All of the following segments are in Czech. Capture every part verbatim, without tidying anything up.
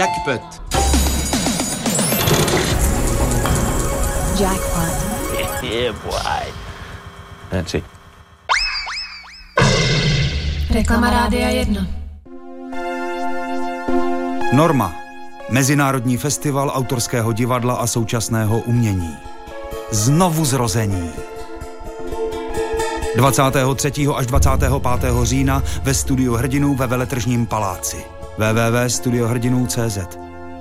Jackpot. Jackpot. Yeah, boy. That's it. Reklama Rádia jedna. Norma. Mezinárodní festival autorského divadla a současného umění. Znovu zrození. dvacátého třetího až dvacátého pátého října ve Studiu hrdinů ve Veletržním paláci. w w w tečka studio hrdinů tečka c z.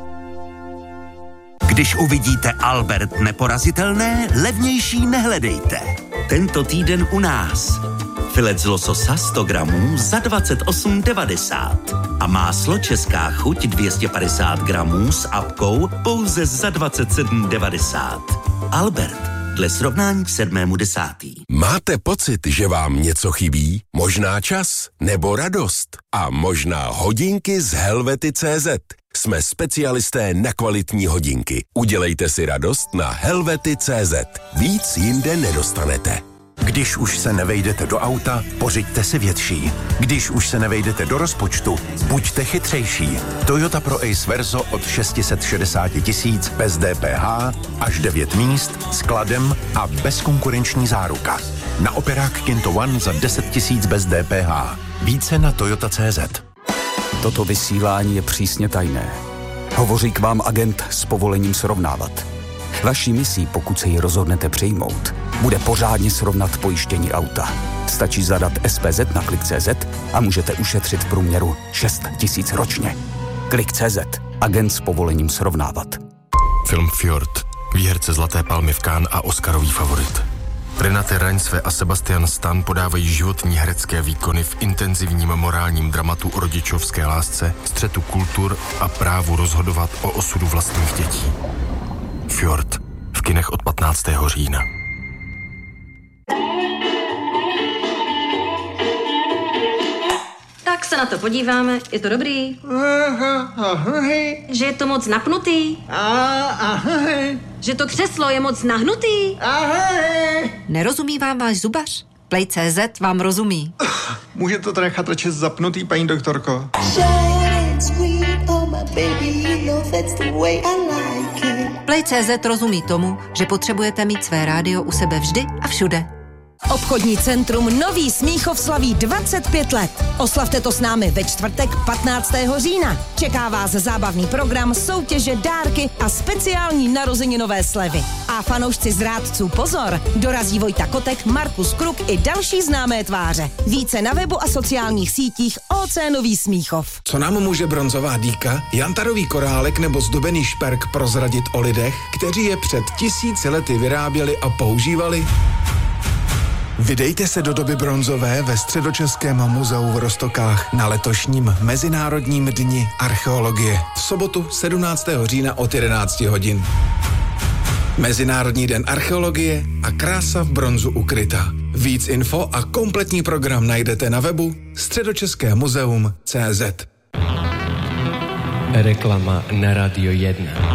Když uvidíte Albert neporazitelné, levnější nehledejte. Tento týden u nás. Filet z lososa sto gramů za dvacet osm devadesát. A máslo Česká chuť dvě stě padesát gramů s apkou pouze za dvacet sedm devadesát. Albert, dle srovnání k sedmému desátý. Máte pocit, že vám něco chybí? Možná čas nebo radost? A možná hodinky z Helvety tečka cé zet. Jsme specialisté na kvalitní hodinky. Udělejte si radost na Helvety tečka cé zet. Víc jinde nedostanete. Když už se nevejdete do auta, pořiďte si větší. Když už se nevejdete do rozpočtu, buďte chytřejší. Toyota Pro Ace Verso od šest set šedesát tisíc bez D P H, až devět míst, skladem a bezkonkurenční záruka. Na operák Kinto One za deset tisíc bez D P H. Více na Toyota tečka cé zet. Toto vysílání je přísně tajné. Hovoří k vám agent s povolením srovnávat. Vaší misí, pokud se ji rozhodnete přijmout, bude pořádně srovnat pojištění auta. Stačí zadat S P Z na klik tečka cé zet a můžete ušetřit v průměru šest tisíc ročně. Klik tečka cé zet. Agent s povolením srovnávat. Film Fjord. Výherce Zlaté palmy v Cannes a Oscarový favorit. Renate Reinsve a Sebastian Stan podávají životní herecké výkony v intenzivním morálním dramatu o rodičovské lásce, střetu kultur a právu rozhodovat o osudu vlastních dětí. Fjord. V kinech od patnáctého října. Tak se na to podíváme. Je to dobrý? Ahoj. Že je to moc napnutý? Ahoj. Že to křeslo je moc nahnutý? Ahoj. Nerozumí vám váš zubař? Play tečka cé zet vám rozumí. Můžete to nechat radši zapnutý, paní doktorko? Play tečka cé zet rozumí tomu, že potřebujete mít své rádio u sebe vždy a všude. Obchodní centrum Nový Smíchov slaví dvacet pět let. Oslavte to s námi ve čtvrtek patnáctého října. Čeká vás zábavný program, soutěže, dárky a speciální narozeninové slevy. A fanoušci zrádců pozor, dorazí Vojta Kotek, Markus Kruk i další známé tváře. Více na webu a sociálních sítích O C Nový Smíchov. Co nám může bronzová dýka, jantarový korálek nebo zdobený šperk prozradit o lidech, kteří je před tisíci lety vyráběli a používali? Vydejte se do doby bronzové ve Středočeském muzeu v Roztokách na letošním Mezinárodním dni archeologie v sobotu sedmnáctého října od jedenácti hodin. Mezinárodní den archeologie a krása v bronzu ukryta. Víc info a kompletní program najdete na webu středočeské muzeum tečka cé zet. Reklama na Rádio jedna.